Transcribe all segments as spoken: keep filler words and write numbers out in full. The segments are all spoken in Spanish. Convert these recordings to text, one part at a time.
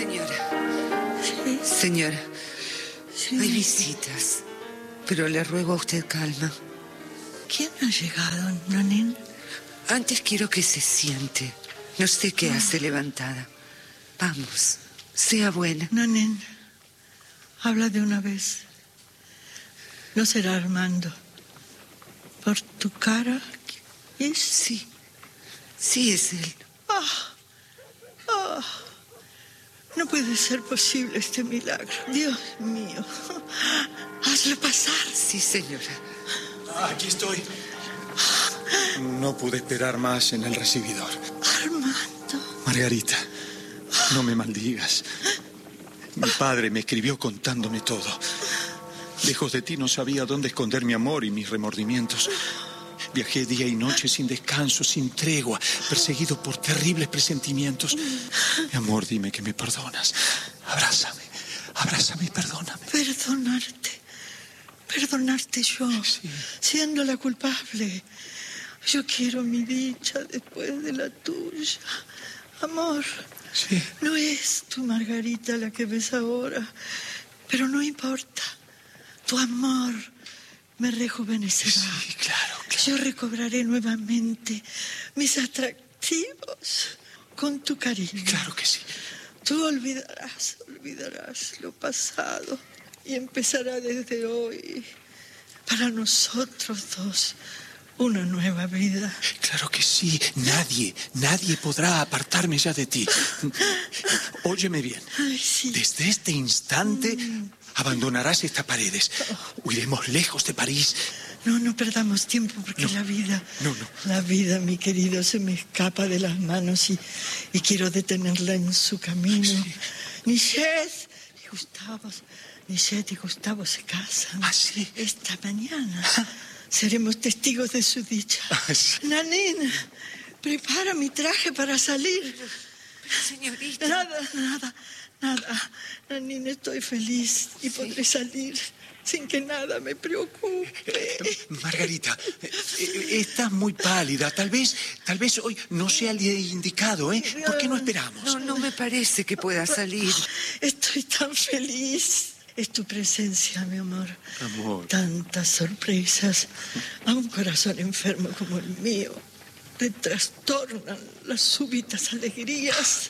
Señora. Sí. Señora, Sí. hay visitas, pero le ruego a usted calma. ¿Quién ha llegado, Nanín? Antes quiero que se siente. No sé qué Ah. hace levantada. Vamos, sea buena. Nanín, habla de una vez. No será Armando. Por tu cara, ¿es? Sí, sí es él. Ah, ah. No puede ser posible este milagro. Dios mío. Hazlo pasar. Sí, señora. Aquí estoy. No pude esperar más en el recibidor. Armando. Margarita, no me maldigas. Mi padre me escribió contándome todo. Lejos de ti no sabía dónde esconder mi amor y mis remordimientos. Viajé día y noche sin descanso, sin tregua, perseguido por terribles presentimientos. Mi amor, dime que me perdonas. Abrázame, abrázame y perdóname. Perdonarte. Perdonarte yo, Sí. siendo la culpable. Yo quiero mi dicha después de la tuya. Amor, Sí. no es tu Margarita la que ves ahora, pero no importa. Tu amor me rejuvenecerá. Sí, claro, claro. Yo recobraré nuevamente mis atractivos con tu cariño. Claro que sí. Tú olvidarás, olvidarás lo pasado y empezará desde hoy, para nosotros dos, una nueva vida. Claro que sí. Nadie, nadie podrá apartarme ya de ti. Óyeme bien. Ay, sí. Desde este instante abandonarás estas paredes. Huiremos lejos de París. No, no perdamos tiempo porque No. la vida, No, no. la vida, mi querido, se me escapa de las manos y, y quiero detenerla en su camino. Sí. Nichette y Gustavo, Nichette y Gustavo se casan. ¿Ah, sí? Esta mañana seremos testigos de su dicha. Ah, sí. Nanín, prepara mi traje para salir. Señorita. Nada, nada, nada. Nanín, estoy feliz y podré salir sin que nada me preocupe. Margarita, eh, eh, estás muy pálida. Tal vez, tal vez hoy no sea el día indicado, ¿eh? ¿Por qué no esperamos? No, no me parece que pueda salir. Estoy tan feliz. Es tu presencia, mi amor. Amor. Tantas sorpresas. A un corazón enfermo como el mío le trastornan las súbitas alegrías.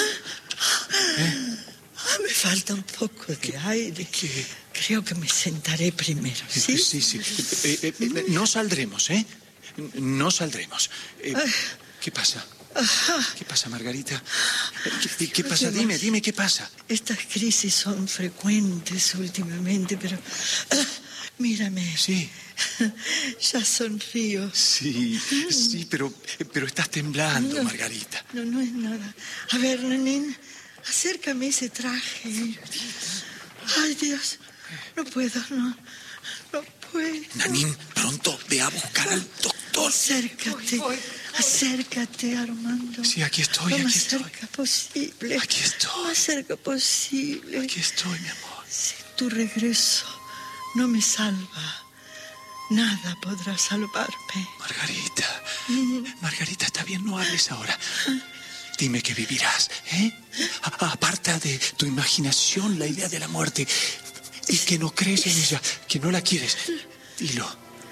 ¿Eh? Me falta un poco de aire. ¿Qué? Creo que me sentaré primero, ¿sí? Sí, sí. Eh, eh, eh, no saldremos, ¿eh? No saldremos. Eh, ¿Qué pasa? ¿Qué pasa, Margarita? ¿Qué, qué- qué pasa? Dime, dime, ¿qué pasa? Estas crisis son frecuentes últimamente, pero... ah, mírame. Sí, Ya sonrío. sí, sí, pero, pero estás temblando, No. Margarita. No, no es nada. A ver, Nanín, acércame ese traje. Ay, Dios, no puedo, no, no puedo. Nanín, pronto ve a buscar al doctor. Acércate, Voy, voy, voy. acércate, Armando. Sí, aquí estoy, Lo aquí más estoy. cerca posible. Aquí estoy. Lo más cerca posible. Aquí estoy, mi amor. Si tu regreso no me salva, nada podrá salvarme. Margarita, Margarita, está bien, no hables ahora. Dime que vivirás, ¿eh? A- Aparta de tu imaginación la idea de la muerte y que no crees en ella, que no la quieres. Dilo.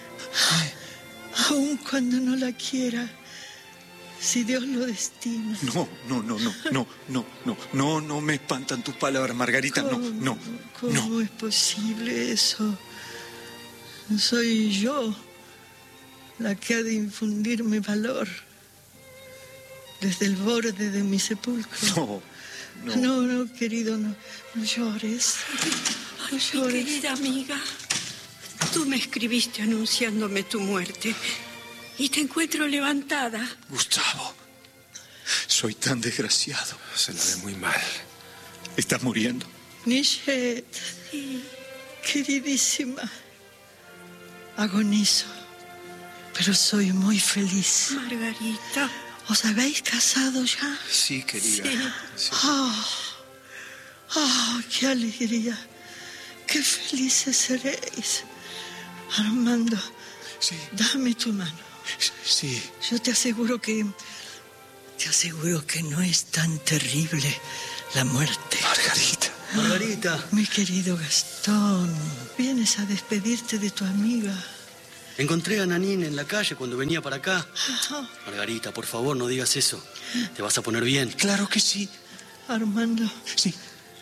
Aun cuando no la quiera, si Dios lo destina. No, no, no, no, no, no, no, no, no me espantan tus palabras, Margarita, no, ¿Cómo, no, ¿Cómo no. es posible eso? Soy yo la que ha de infundirme valor desde el borde de mi sepulcro. No, no. No, no, querido, no, no llores. No Mi llores. querida amiga, tú me escribiste anunciándome tu muerte y te encuentro levantada. Gustavo, soy tan desgraciado. Se la ve muy mal. ¿Estás muriendo? Nichette, queridísima, agonizo, pero soy muy feliz. Margarita. ¿Os habéis casado ya? Sí, querida. Sí. ¡Oh! ¡Oh, qué alegría! ¡Qué felices seréis! Armando, Sí, dame tu mano. sí. Yo te aseguro que Te aseguro que no es tan terrible la muerte. Margarita. Margarita. Mi querido Gastón, vienes a despedirte de tu amiga. Encontré a Nanín en la calle cuando venía para acá. Oh. Margarita, por favor, no digas eso. Te vas a poner bien. Claro que sí. Armando. Sí.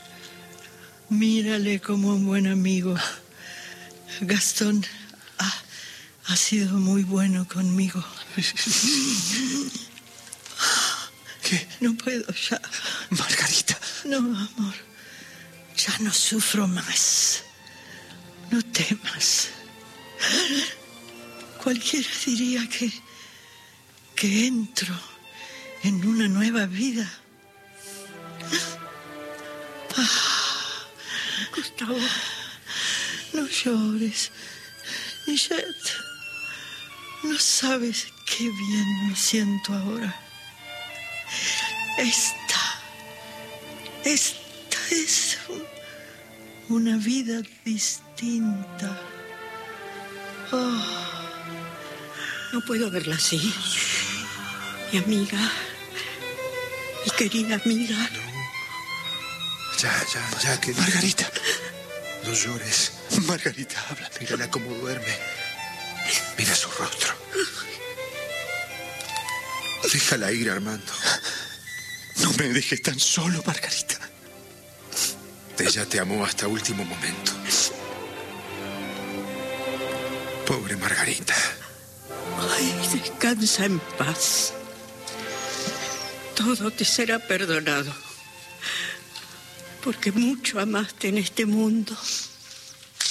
Mírale como un buen amigo. Gastón ha, ha sido muy bueno conmigo. ¿Qué? No puedo ya. Margarita. No, amor. Ya no sufro más. No temas. Cualquiera diría que, que entro en una nueva vida. Ah, Gustavo. no llores, Michette. No sabes qué bien me siento ahora. Esta, esta es una vida distinta. Oh. No puedo verla así. Mi amiga, mi querida amiga. No. Ya, ya, ya, que... Margarita. No llores. Margarita, habla. Mírala cómo duerme. Mira su rostro. Déjala ir, Armando. No me dejes tan solo, Margarita. Ella te amó hasta último momento. Pobre Margarita. Ay, descansa en paz. Todo te será perdonado. Porque mucho amaste en este mundo.